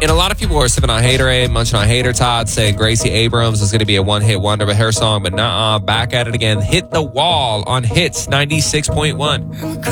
And a lot of people were sipping on Haterade, munching on Hater Tots, saying Gracie Abrams was going to be a one-hit wonder with her song, but nah, back at it again. Hit the wall on Hits 96.1.